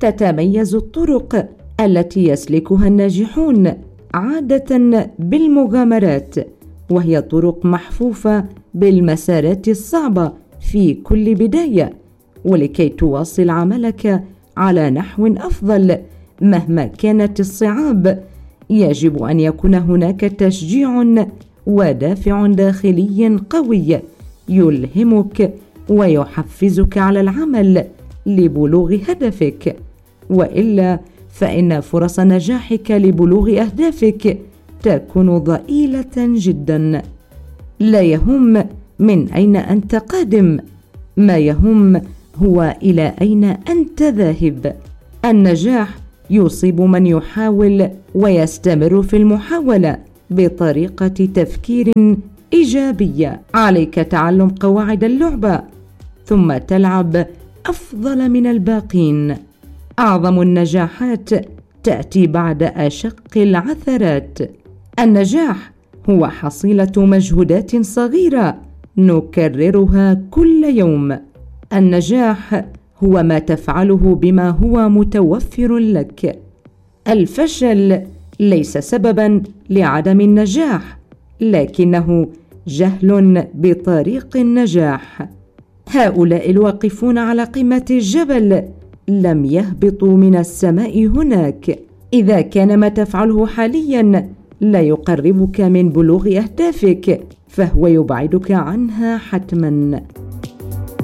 تتميز الطرق التي يسلكها الناجحون عادة بالمغامرات، وهي طرق محفوفة بالمسارات الصعبة في كل بداية. ولكي تواصل عملك على نحو أفضل مهما كانت الصعاب، يجب أن يكون هناك تشجيع ودافع داخلي قوي يلهمك ويحفزك على العمل لبلوغ هدفك، وإلا فإن فرص نجاحك لبلوغ أهدافك تكون ضئيلة جدا. لا يهم من أين أنت قادم، ما يهم هو إلى أين أنت ذاهب. النجاح يصيب من يحاول ويستمر في المحاولة بطريقة تفكير إيجابية. عليك تعلم قواعد اللعبة ثم تلعب أفضل من الباقين. أعظم النجاحات تأتي بعد أشق العثرات. النجاح هو حصيلة مجهودات صغيرة نكررها كل يوم. النجاح هو ما تفعله بما هو متوفر لك. الفشل ليس سببا لعدم النجاح، لكنه جهل بطريق النجاح. هؤلاء الواقفون على قمة الجبل لم يهبطوا من السماء هناك. إذا كان ما تفعله حاليا لا يقربك من بلوغ أهدافك، فهو يبعدك عنها حتما.